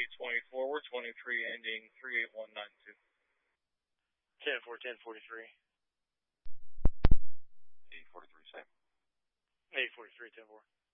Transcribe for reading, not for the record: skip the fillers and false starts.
2324, we're 23 ending 38192. 10-4, 1043. 843, same. 843, 10-4.